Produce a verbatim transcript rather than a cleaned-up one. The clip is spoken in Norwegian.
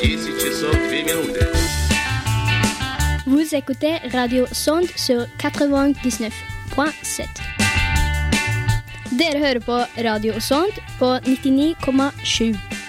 десять часов две минуты. Vous écoutez Radio Sonde sur quatre-vingt-dix-neuf point sept. Dere hører på Radio Sonde på nittini komma sju.